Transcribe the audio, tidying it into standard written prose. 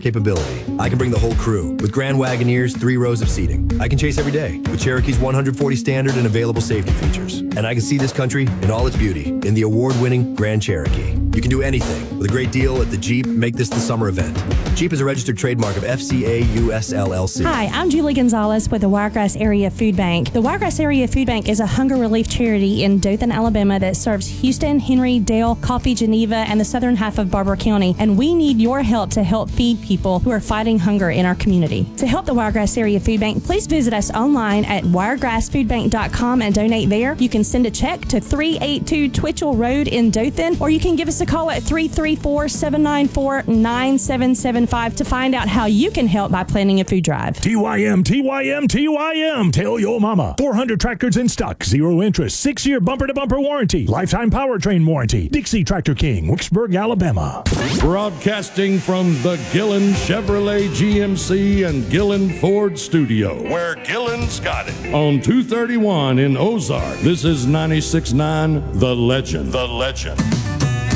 capability. I can bring the whole crew with Grand Wagoneer's 3 rows of seating. I can chase every day with Cherokee's 140 standard and available safety features. And I can see this country in all its beauty in the award-winning Grand Cherokee. You can do anything with a great deal at the Jeep Make This the Summer event. Jeep is a registered trademark of FCA US LLC. Hi, I'm Julie Gonzalez with the Wiregrass Area Food Bank. The Wiregrass Area Food Bank is a hunger relief charity in Dothan, Alabama that serves Houston, Henry, Dale, Coffee, Geneva, and the southern half of Barber County. And we need your help to help feed people who are fighting hunger in our community. To help the Wiregrass Area Food Bank, please visit us online at wiregrassfoodbank.com and donate there. You can send a check to 382 Twitchell Road in Dothan, or you can give us a call at 334-794-9775 to find out how you can help by planning a food drive. TYM, TYM, TYM. Tell your mama. 400 tractors in stock, 0 interest, 6-year bumper-to-bumper warranty, lifetime powertrain warranty. Dixie Tractor King, Wicksburg, Alabama. Broadcasting from the Gillen Chevrolet GMC and Gillen Ford studio, where Gillen's got it. On 231 in Ozark, this is 96.9 The Legend. The Legend.